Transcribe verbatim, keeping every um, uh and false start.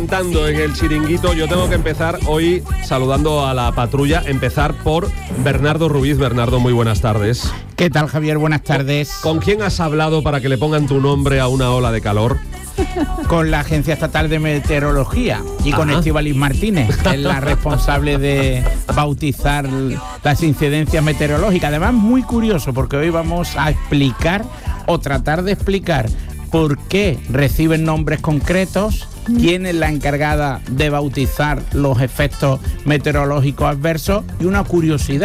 Cantando en el chiringuito, yo tengo que empezar hoy saludando a la patrulla, empezar por Bernardo Ruiz. Bernardo, muy buenas tardes. ¿Qué tal, Javier? Buenas tardes. ¿Con quién has hablado para que le pongan tu nombre a una ola de calor? Con la Agencia Estatal de Meteorología y con Estíbaliz Martínez, que es la responsable de bautizar las incidencias meteorológicas. Además, muy curioso, porque hoy vamos a explicar o tratar de explicar por qué reciben nombres concretos, quién es la encargada de bautizar los efectos meteorológicos adversos y una curiosidad.